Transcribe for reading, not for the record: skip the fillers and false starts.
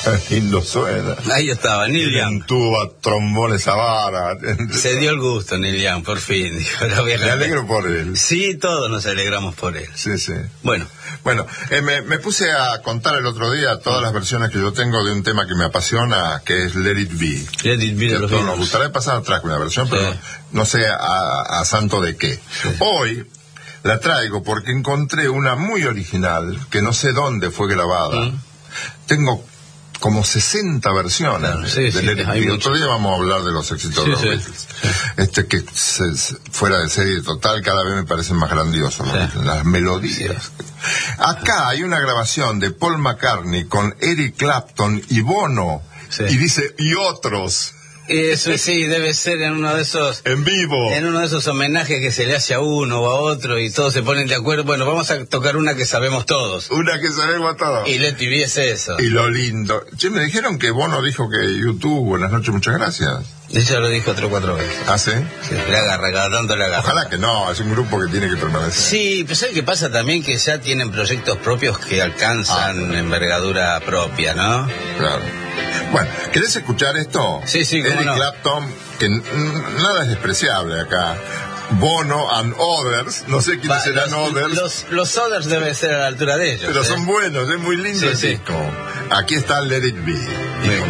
Lindo suena. Ahí estaba, Neil Young. Tuba, trombones, vara. Se dio el gusto, Neil Young, por fin. Dijo, Me alegro por él. Sí, todos nos alegramos por él. Sí, sí. Bueno, me puse a contar el otro día todas las versiones que yo tengo de un tema que me apasiona, que es Let It Be. Let It Be de los Beatles. Nos gustaría pasar atrás con la versión, pero no sé a santo de qué. Sí. Hoy la traigo porque encontré una muy original, que no sé dónde fue grabada. Tengo como 60 versiones de Let It Be. Otro día vamos a hablar de los éxitos de los Beatles. Que fuera de serie total, cada vez me parecen más grandiosos, las melodías. Acá hay una grabación de Paul McCartney con Eric Clapton y Bono, y dice, y otros. Eso sí, debe ser en uno de esos... En vivo. En uno de esos homenajes que se le hace a uno o a otro y todos se ponen de acuerdo. Bueno, vamos a tocar una que sabemos todos. Una que sabemos todos. Y Let It Be es eso. Y lo lindo. Che, me dijeron que Bono dijo que YouTube, buenas noches, muchas gracias. Ella lo dijo 3 o 4 veces. ¿Ah, sí? Sí, le agarra, cada tanto le agarra. Ojalá que no, es un grupo que tiene que permanecer. Sí, pero ¿sabes qué pasa también? Que ya tienen proyectos propios que alcanzan envergadura propia, ¿no? Claro. Bueno, ¿querés escuchar esto? Sí, Eric Clapton, que nada es despreciable acá. Bono and Others, no sé quiénes serán Others. Los Others deben ser a la altura de ellos. Pero son buenos, es muy lindo el disco. Aquí está Let It Be.